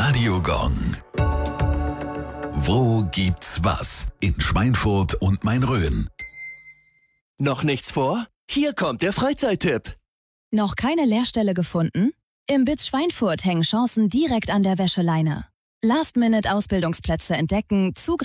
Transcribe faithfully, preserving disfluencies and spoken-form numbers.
Radiogong. Wo gibt's was? In Schweinfurt und Main-Rhön. Noch nichts vor? Hier kommt der Freizeittipp. Noch keine Lehrstelle gefunden? Im B I Z Schweinfurt hängen Chancen direkt an der Wäscheleine. Last-Minute-Ausbildungsplätze entdecken, Zugriff